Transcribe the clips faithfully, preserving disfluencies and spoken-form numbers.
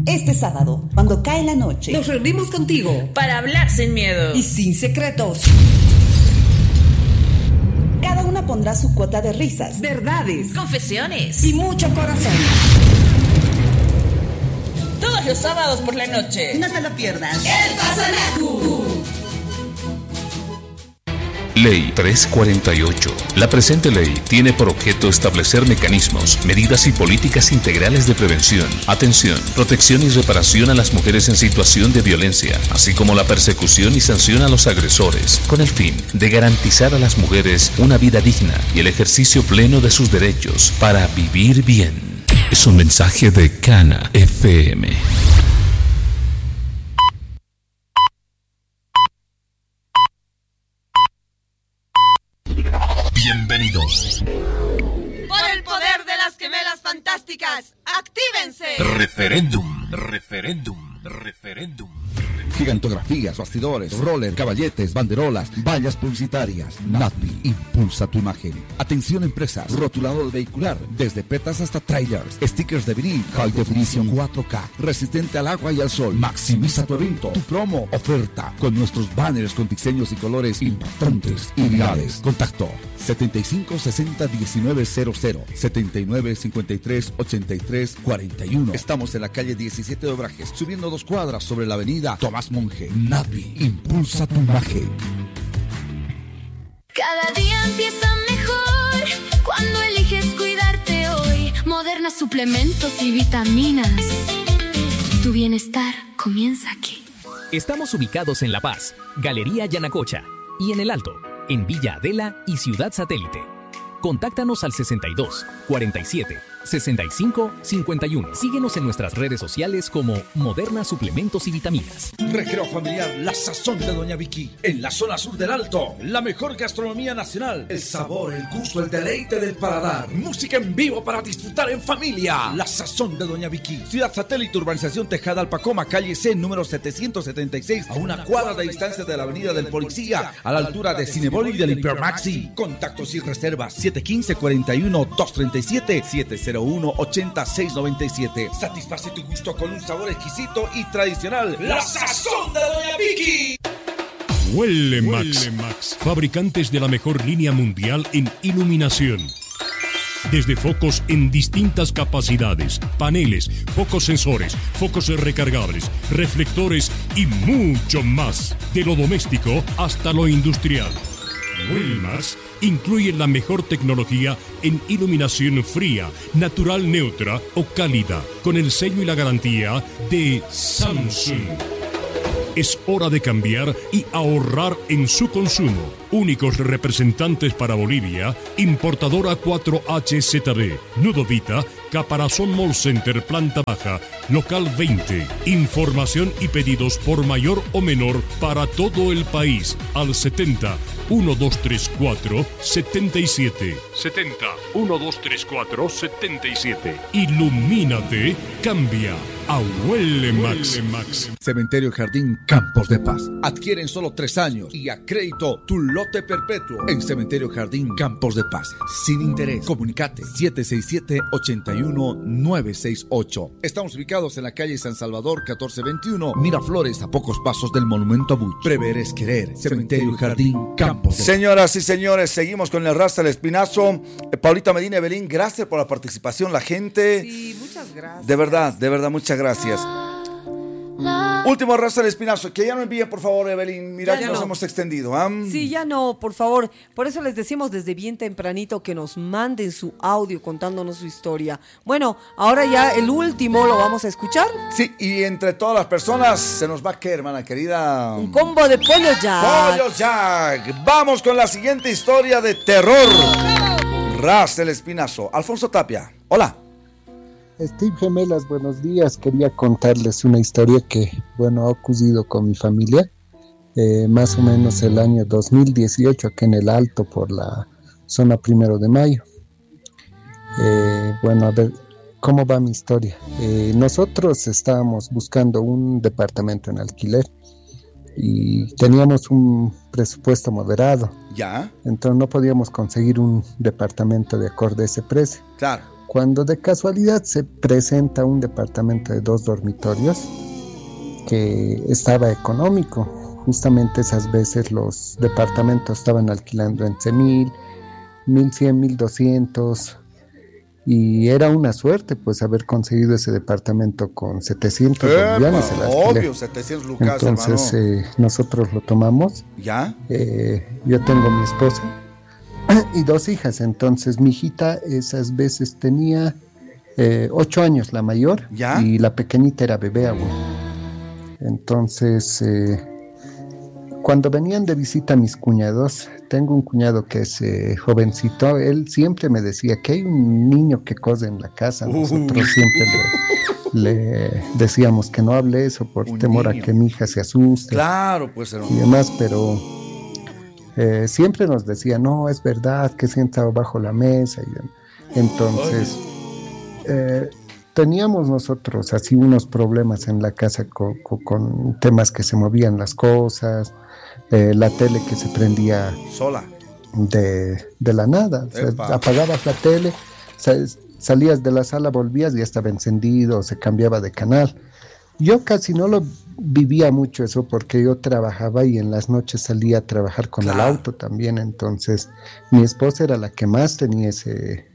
Este sábado, cuando cae la noche, nos reunimos contigo para hablar sin miedo y sin secretos. Cada una pondrá su cuota de risas, verdades, confesiones y mucho corazón. Todos los sábados por la noche. No te lo pierdas. El Pasanacu. Ley trescientos cuarenta y ocho. La presente ley tiene por objeto establecer mecanismos, medidas y políticas integrales de prevención, atención, protección y reparación a las mujeres en situación de violencia, así como la persecución y sanción a los agresores, con el fin de garantizar a las mujeres una vida digna y el ejercicio pleno de sus derechos para vivir bien. Es un mensaje de Cana F M. Bienvenidos. Por el poder de las gemelas fantásticas, ¡actívense! Referéndum, referéndum, referéndum. Gigantografías, bastidores, roller, caballetes, banderolas, vallas publicitarias. Natvi impulsa tu imagen. Atención empresas, rotulador vehicular, desde petas hasta trailers, stickers de vinil, high definition cuatro K, resistente al agua y al sol. Maximiza tu evento, tu promo, oferta, con nuestros banners con diseños y colores impactantes y virales. Contacto setenta y cinco sesenta diecinueve cero cero, setenta y nueve cincuenta y tres ochenta y tres cuarenta y uno. Estamos en la calle diecisiete de Obrajes, subiendo dos cuadras sobre la avenida Tomás Monje. Natvi impulsa tu imagen. Cada día empieza mejor cuando eliges cuidarte hoy. Moderna suplementos y vitaminas. Tu bienestar comienza aquí. Estamos ubicados en La Paz, Galería Yanacocha, y en El Alto, en Villa Adela y Ciudad Satélite. Contáctanos al sesenta y dos, cuarenta y siete, sesenta y cinco, cincuenta y uno. Síguenos en nuestras redes sociales como Moderna Suplementos y Vitaminas. Recreo familiar La Sazón de Doña Vicky. En la zona sur del Alto. La mejor gastronomía nacional. El sabor, el gusto, el deleite del paladar. Música en vivo para disfrutar en familia. La Sazón de Doña Vicky. Ciudad Satélite, Urbanización Tejada Alpacoma, calle C, número setecientos setenta y seis. A una cuadra de distancia de la avenida del Policía. A la altura de Cinebol y del Hipermaxi. Contactos y reservas siete uno cinco, cuarenta y uno, doscientos treinta y siete, siete cero uno, ochenta, seiscientos noventa y siete. Satisface tu gusto con un sabor exquisito y tradicional. La Sazón de Doña Vicky. Huele Max. Max, fabricantes de la mejor línea mundial en iluminación. Desde focos en distintas capacidades, paneles, focos sensores, focos recargables, reflectores y mucho más. De lo doméstico hasta lo industrial. Wilmax incluye la mejor tecnología en iluminación fría, natural neutra o cálida, con el sello y la garantía de Samsung. Es hora de cambiar y ahorrar en su consumo. Únicos representantes para Bolivia, importadora cuatro H Z B, Nudovita, Caparazón Mall Center, planta baja, local veinte. Información y pedidos por mayor o menor para todo el país al setenta, uno dos tres cuatro, setenta y siete. setenta, uno dos tres cuatro, setenta y siete. Ilumínate, cambia. A Huele Max. Max. Cementerio Jardín Campos de Paz. Adquieren solo tres años y a crédito tu lote perpetuo en Cementerio Jardín Campos de Paz. Sin interés. Comunicate siete seis siete, ocho uno, nueve seis ocho. Estamos ubicados en la calle San Salvador catorce veintiuno, Miraflores, a pocos pasos del Monumento a Buch. Prever es querer. Cementerio Jardín Campos de Paz. Señoras y señores, seguimos con el Rasta del Espinazo. Eh, Paulita Medina Evelyn, gracias por la participación, la gente. Sí, muchas gracias. De verdad, de verdad, muchas gracias. Último Rasta del Espinazo, que ya no envíen, por favor, Evelyn. Mira Ya que no. nos hemos extendido. ¿ah? Sí, ya no, por favor. Por eso les decimos desde bien tempranito que nos manden su audio contándonos su historia. Bueno, ahora ya el último lo vamos a escuchar. Sí, y entre todas las personas se nos va a quedar, hermana querida. Un combo de pollo Jack. Pollo Jack. Vamos con la siguiente historia de terror. Rasta del Espinazo. Alfonso Tapia. Hola. Steve Gemelas, buenos días. Quería contarles una historia que, bueno, ha ocurrido con mi familia, eh, más o menos el año dos mil dieciocho, aquí en el Alto, por la zona Primero de Mayo. Eh, bueno, a ver, ¿cómo va mi historia? Eh, nosotros estábamos buscando un departamento en alquiler y teníamos un presupuesto moderado. ¿Ya? Entonces no podíamos conseguir un departamento de acorde a ese precio. Claro. cuando de casualidad se presenta un departamento de dos dormitorios que estaba económico. Justamente esas veces los departamentos estaban alquilando entre mil, mil cien, mil doscientos, y era una suerte pues haber conseguido ese departamento con setecientos bolivianos. Obvio, setecientos lucas. Entonces eh, nosotros lo tomamos. ¿Ya? Eh, yo tengo mi esposa y dos hijas. Entonces mi hijita esas veces tenía eh, ocho años, la mayor. ¿Ya? Y la pequeñita era bebé aún. Entonces eh, cuando venían de visita mis cuñados, tengo un cuñado que es eh, jovencito, él siempre me decía que hay un niño que cose en la casa. Nosotros uh. siempre le, le decíamos que no hable eso por un temor niño. A que mi hija se asuste. Claro, pues hermano. Y demás, pero eh, siempre nos decía, no, es verdad, que sienta bajo la mesa. Y, entonces, eh, teníamos nosotros así unos problemas en la casa con, con, con temas que se movían las cosas. Eh, la tele que se prendía sola de, de la nada, o sea, apagabas la tele, sal, salías de la sala, volvías y ya estaba encendido, se cambiaba de canal. Yo casi no lo vivía mucho eso porque yo trabajaba y en las noches salía a trabajar con claro. el auto también, entonces mi esposa era la que más tenía ese,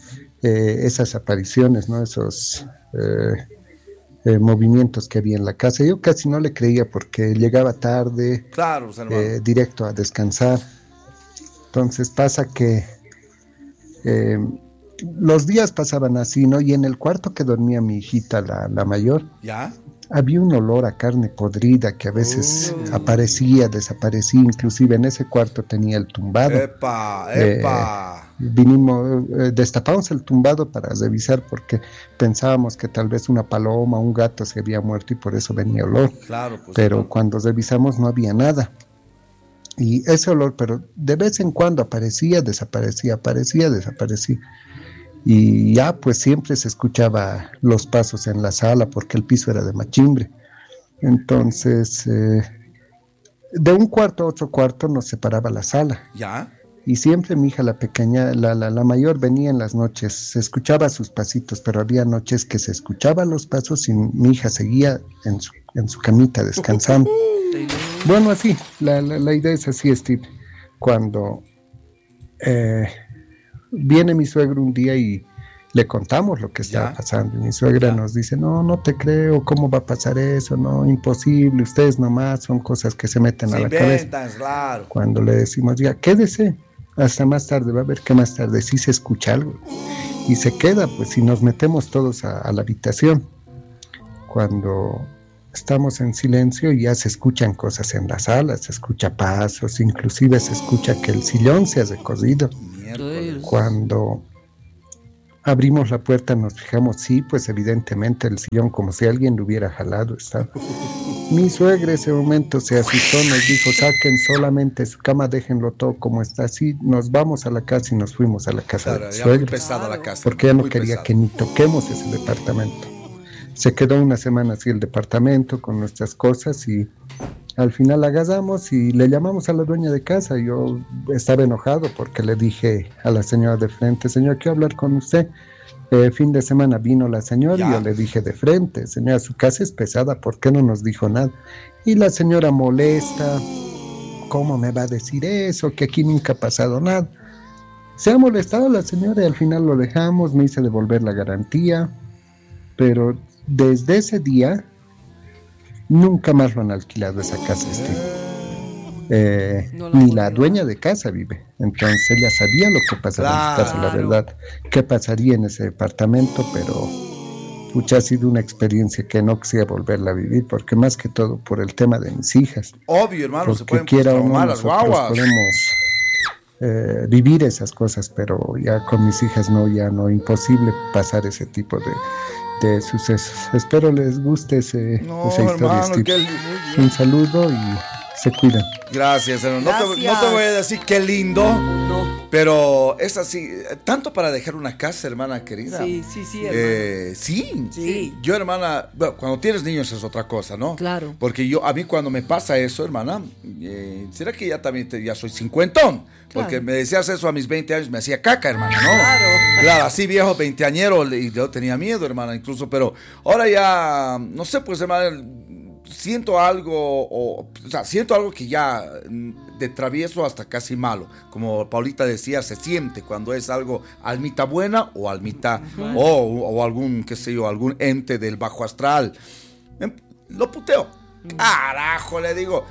eh, esas apariciones, ¿no? Esos eh, Eh, movimientos que había en la casa. Yo casi no le creía porque llegaba tarde, claro, eh, directo a descansar. Entonces pasa que eh, los días pasaban así, ¿no? Y en el cuarto que dormía mi hijita, la, la mayor, ¿ya? Había un olor a carne podrida que a veces uh. aparecía, desaparecía, inclusive en ese cuarto tenía el tumbado. ¡Epa, epa! Eh, vinimos, eh, destapamos el tumbado para revisar porque pensábamos que tal vez una paloma, un gato se había muerto y por eso venía olor. Claro, pues, pero no. cuando revisamos no había nada. Y ese olor, pero de vez en cuando aparecía, desaparecía, aparecía, desaparecía. Y ya pues siempre se escuchaba los pasos en la sala porque el piso era de machimbre. Entonces, eh, de un cuarto a otro cuarto nos separaba la sala. ¿Ya? Y siempre mi hija, la pequeña, la, la, la mayor, venía en las noches, se escuchaba sus pasitos, pero había noches que se escuchaban los pasos y mi hija seguía en su, en su camita descansando. Bueno, así, la, la, la idea es así, Steve. Cuando eh, viene mi suegro un día y le contamos lo que estaba ¿Ya? pasando, y mi suegra ¿Ya? nos dice, no, no te creo, ¿cómo va a pasar eso? No, imposible, ustedes nomás, son cosas que se meten se a la inventan, cabeza. Claro. Cuando le decimos, ya, quédese, hasta más tarde, va a ver que más tarde sí se escucha algo. Y se queda, pues, y nos metemos todos a, a la habitación. Cuando estamos en silencio ya se escuchan cosas en la sala, se escucha pasos, inclusive se escucha que el sillón se ha recorrido. Miércoles. Cuando abrimos la puerta nos fijamos, sí, pues evidentemente el sillón como si alguien lo hubiera jalado está. Mi suegra ese momento se asustó, nos dijo, saquen solamente su cama, déjenlo todo como está, así, nos vamos a la casa y nos fuimos a la casa claro, de mi ya suegra, muy pesada la casa, porque ella no muy quería pesado. que ni toquemos ese departamento. Se quedó una semana así el departamento con nuestras cosas y al final agarramos y le llamamos a la dueña de casa. Yo estaba enojado porque le dije a la señora de frente, señor, quiero hablar con usted. Eh, fin de semana vino la señora ya. y yo le dije de frente, señora, su casa es pesada, ¿por qué no nos dijo nada? Y la señora molesta, ¿cómo me va a decir eso? Que aquí nunca ha pasado nada. Se ha molestado la señora y al final lo dejamos, me hice devolver la garantía, pero desde ese día nunca más lo han alquilado esa casa, este. Eh, no la ni la dueña de casa vive, entonces ella sabía lo que pasaba claro. en su casa, la verdad, qué pasaría en ese departamento, pero pucha, ha sido una experiencia que no quisiera volverla a vivir, porque más que todo por el tema de mis hijas. Obvio, hermano, porque se pueden quiera o no, las guaguas. Podemos eh, vivir esas cosas, pero ya con mis hijas no, ya no, imposible pasar ese tipo de, de sucesos. Espero les guste ese, no, esa historia, hermano, Steve. Un saludo y Se cuidan. Gracias, hermano. No te, Gracias. no te voy a decir qué lindo, No. pero es así, tanto para dejar una casa, hermana querida. Sí, sí, sí, hermano. Eh, sí, Sí. Yo, hermana, bueno, cuando tienes niños es otra cosa, ¿no? Claro. Porque yo, a mí cuando me pasa eso, hermana, eh, ¿será que ya también te- ya soy cincuentón? Porque Claro. me decías eso a mis veinte años, me hacía caca, hermana, ¿no? Claro. Claro, así viejo, veinteañero, y yo tenía miedo, hermana, incluso, pero ahora ya, no sé, pues, hermana, siento algo, o, o sea, siento algo que ya mm, de travieso hasta casi malo. Como Paulita decía, se siente cuando es algo almita buena o almita, Ujú. o, o algún, qué sé yo, algún ente del bajo astral. Em, Lo puteo. Carajo, le digo.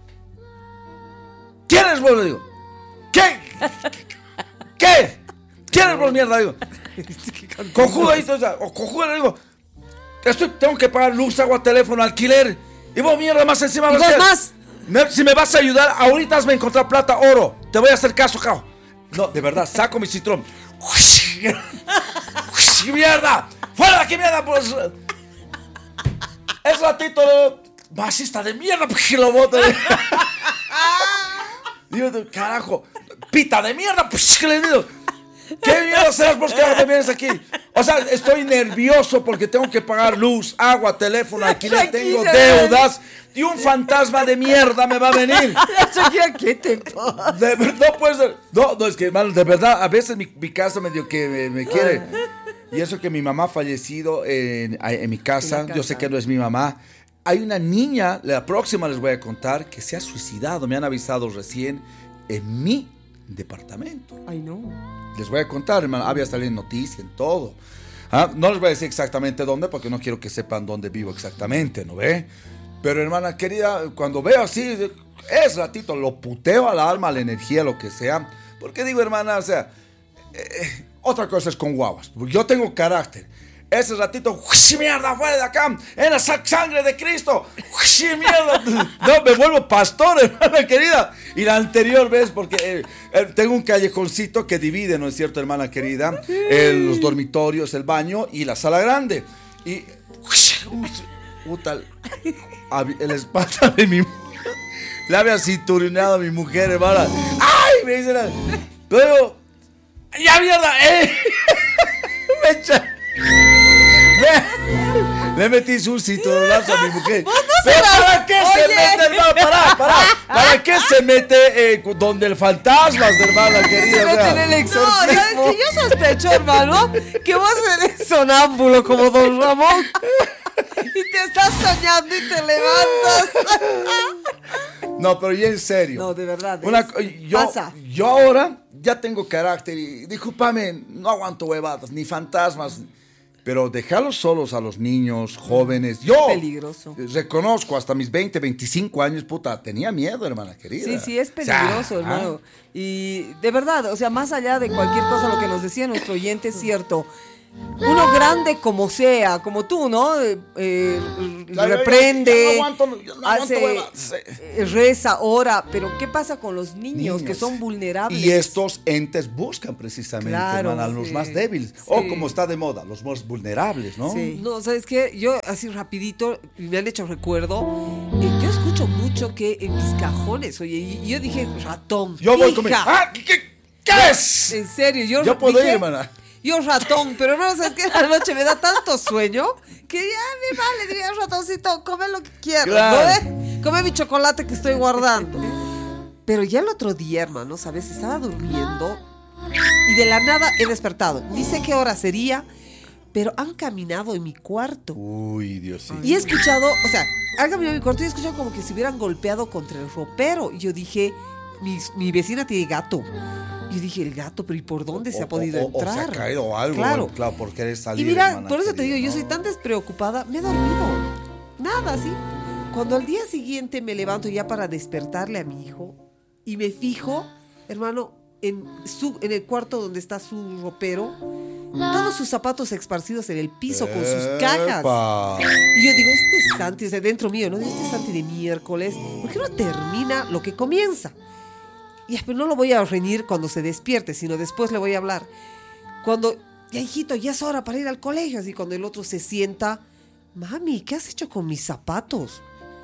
¿Quién es vos? Le digo. ¿Qué? ¿Qué? ¿Quién es vos, mierda? Digo. Cojudo ahí, o sea, o cojudo, le digo. Estoy, tengo que pagar luz, agua, teléfono, alquiler. Y vos, mierda, más encima. ¿Y vas vos a- más? Me- si me vas a ayudar, ahorita hazme encontrar plata, oro. Te voy a hacer caso, cao. No, de verdad, saco mi citrón. ¡Mierda! ¡Fuera de aquí, mierda! Pues. Es ratito, masista de mierda, porque lo boto. Digo, carajo, pita de mierda, pues que le digo. ¿Qué mierda serás vos que ahora te vienes aquí? O sea, estoy nervioso porque tengo que pagar luz, agua, teléfono, alquiler, tengo deudas y un fantasma de mierda me va a venir. ¿Qué te pasa? De ver- no puede ser. No, no, es que, hermano, de verdad, a veces mi, mi casa medio que me, me quiere. Y eso que mi mamá ha fallecido en, en mi casa, En la yo sé casa. que no es mi mamá. Hay una niña, la próxima les voy a contar, que se ha suicidado, me han avisado recién, en mi departamento. Ay, no. Les voy a contar, hermano, había salido en noticia, en todo. Ah, no les voy a decir exactamente dónde, porque no quiero que sepan dónde vivo exactamente, ¿no ve? Pero, hermana querida, cuando veo así, es ratito, lo puteo a la alma, a la energía, lo que sea. Porque digo, hermana, o sea, eh, otra cosa es con guaguas. Porque yo tengo carácter. Ese ratito, ¡uy, mierda, fuera de acá! ¡En la sa- sangre de Cristo! ¡Uy, mierda! No, me vuelvo pastor, hermana querida. Y la anterior vez, porque eh, eh, tengo un callejoncito que divide, ¿no es cierto, hermana querida? Eh, los dormitorios, el baño y la sala grande. Y, ¡uy, puta! El espalda de mi mujer. Le había cinturonado a mi mujer, hermana. ¡Ay! Me dice la... Pero... ¡Ya, mierda! ¡Eh! Me echa... Le, le metí un cinturonazo a mi mujer. ¿Vos no ¿Pero serás? para qué se Oye. mete, hermano? Pará, pará. ¿Para qué se mete eh, donde el fantasma, hermana querida? Se O mete sea, en el exorcismo. No, ¿sabes qué? Yo sospecho, hermano, que vos eres sonámbulo como Don Ramón. Y te estás soñando y te levantas. No, pero ya en serio. No, de verdad. Una es- co- yo, pasa. yo ahora ya tengo carácter y discúlpame, no aguanto huevadas, ni fantasmas. Pero dejarlos solos a los niños, jóvenes. Yo Peligroso. reconozco hasta mis veinte, veinticinco años, puta, tenía miedo, hermana querida. Sí, sí, es O sea, peligroso, hermano. Y de verdad, o sea, más allá de cualquier cosa, lo que nos decía nuestro oyente es cierto. Uno grande como sea, como tú, ¿no? Eh, eh, Ya, ya, reprende, ya no aguanto, ya no aguanto hace, huevadas. eh, reza, ora, pero ¿qué pasa con los niños, que Niños. son vulnerables? Y estos entes buscan precisamente, Claro, hermana, a los sí. más débiles. Sí. O como está de moda, los más vulnerables, ¿no? Sí. No, ¿sabes qué? Yo así rapidito, me han hecho recuerdo, eh, yo escucho mucho que en mis cajones, oye, y yo dije ratón. Yo voy hija. con mi- ¡Ah! ¿Qué, qué, qué es? En serio, yo Yo puedo dije, ir, hermana. Yo ratón, pero no, ¿sabes qué? La noche me da tanto sueño que ya me vale, diría ratoncito, come lo que quieras, Claro. ¿no? ¿Eh? Come mi chocolate que estoy guardando. Pero ya el otro día, hermano, ¿sabes? Estaba durmiendo y de la nada he despertado. Ni sé qué hora sería, pero han caminado en mi cuarto. Uy, Dios sí. Y he escuchado, o sea, han caminado en mi cuarto y he escuchado como que se hubieran golpeado contra el ropero. Y yo dije, mi, mi vecina tiene gato. Yo dije, el gato, pero ¿y por dónde se ha podido o, o- entrar? O se ha caído o algo, Claro. claro, claro por querer salir. Y mira, hermana por eso te querida, digo, yo ¿no? soy tan despreocupada, me he dormido. Nada, ¿sí? Cuando al día siguiente me levanto ya para despertarle a mi hijo y me fijo, hermano, en, su, en el cuarto donde está su ropero, todos sus zapatos esparcidos en el piso con sus cajas. ¡Epa! Y yo digo, este Santi, o sea, dentro mío, ¿no? Este Santi de miércoles, ¿por qué no termina lo que comienza? Y pero no lo voy a reñir cuando se despierte, sino después le voy a hablar. Cuando, ya hijito, ya es hora para ir al colegio. Así cuando el otro se sienta, mami, ¿qué has hecho con mis zapatos?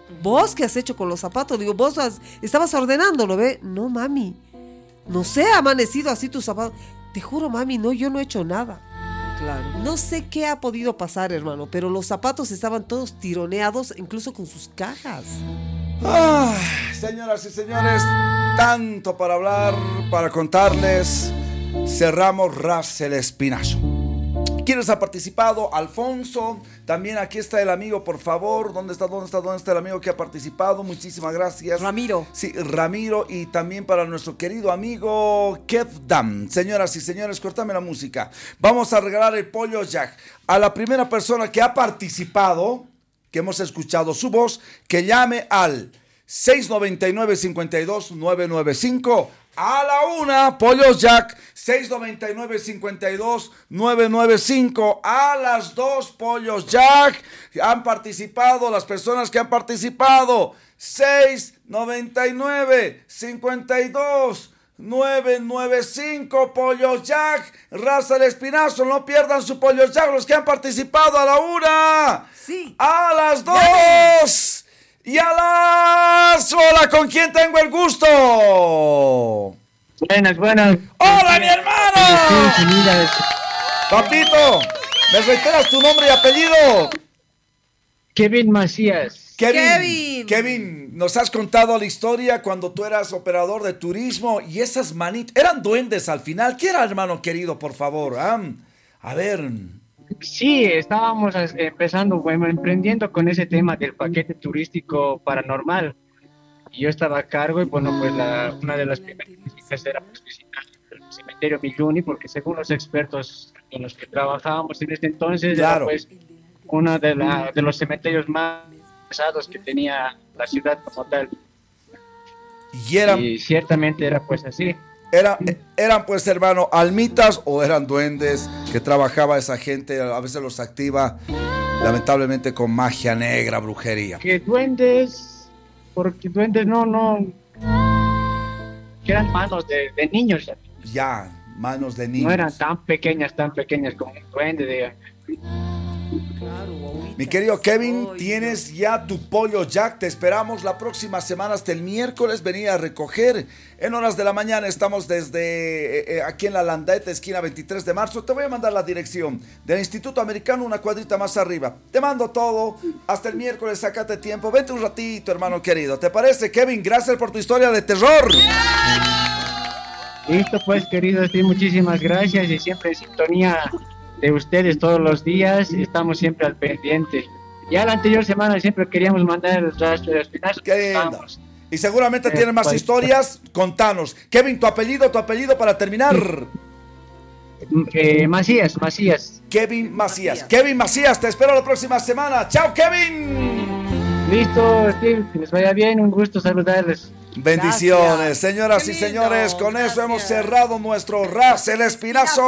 ¿vos qué has hecho con los zapatos? Digo, vos has, estabas ordenando, ¿no ve? No, mami, no sé, ha amanecido así tus zapatos. Te juro, mami, no, yo no he hecho nada. Claro. No sé qué ha podido pasar, hermano, pero los zapatos estaban todos tironeados, incluso con sus cajas. Ah, señoras y señores, tanto para hablar, para contarles. Cerramos Ras el Espinazo. ¿Quiénes ha participado? Alfonso, también aquí está el amigo, por favor. ¿Dónde está? ¿Dónde está? ¿Dónde está el amigo que ha participado? Muchísimas gracias. Ramiro. Sí, Ramiro, y también para nuestro querido amigo Kevdam. Señoras y señores, cortame la música. Vamos a regalar el pollo Jack a la primera persona que ha participado, que hemos escuchado su voz, que llame al seis noventa y nueve, cincuenta y dos, nueve noventa y cinco. A la una, Pollos Jack, seis noventa y nueve, cincuenta y dos, nueve noventa y cinco. A las dos, Pollos Jack. Han participado las personas que han participado. seis noventa y nueve, cincuenta y dos, nueve noventa y cinco, Pollos Jack. Raza el Espinazo, no pierdan su Pollos Jack. Los que han participado a la una. Sí. A las dos. Y a las... Hola, ¿con quién tengo el gusto? Buenas, buenas. ¡Hola, mi hermano! Papito, ¿me reiteras tu nombre y apellido? Kevin Macías. Kevin, Kevin. Kevin, nos has contado la historia cuando tú eras operador de turismo y esas manitas... ¿Eran duendes al final? ¿Qué era, hermano querido, por favor? ¿Ah? A ver... Sí, estábamos empezando, bueno, emprendiendo con ese tema del paquete turístico paranormal. Y yo estaba a cargo y bueno, pues la, una de las primeras visitas era pues, visitar el cementerio Milluni, porque según los expertos con los que trabajábamos en este entonces, claro, era pues uno de, la, de los cementerios más pesados que tenía la ciudad como tal. Y, eran, y ciertamente era pues así. Era, eran pues, hermano, almitas o eran duendes que trabajaba esa gente, a veces los activa, lamentablemente, con magia negra, brujería. Que duendes, porque duendes no, no, que eran manos de, de niños. Ya, manos de niños. No eran tan pequeñas, tan pequeñas como un duende de... Mi querido Kevin, tienes ya tu pollo Jack. Te esperamos la próxima semana hasta el miércoles. Venir a recoger en horas de la mañana. Estamos desde eh, aquí en la Landeta, esquina veintitrés de marzo. Te voy a mandar la dirección del Instituto Americano, una cuadrita más arriba. Te mando todo. Hasta el miércoles, sácate tiempo. Vente un ratito, hermano querido. ¿Te parece, Kevin? Gracias por tu historia de terror. Listo, pues, queridos, sí, muchísimas gracias y siempre en sintonía de ustedes todos los días, estamos siempre al pendiente. Ya la anterior semana siempre queríamos mandar el rastro de espinazo. Y seguramente eh, tienen más pues, historias, contanos. Kevin, tu apellido, tu apellido para terminar. Eh, Macías, Macías. Kevin Macías. Macías. Kevin Macías, te espero la próxima semana. ¡Chao, Kevin! Listo, Steve, que les vaya bien, un gusto saludarles. Bendiciones, gracias. señoras y señores, con gracias. Eso hemos cerrado nuestro Ras el Espinazo.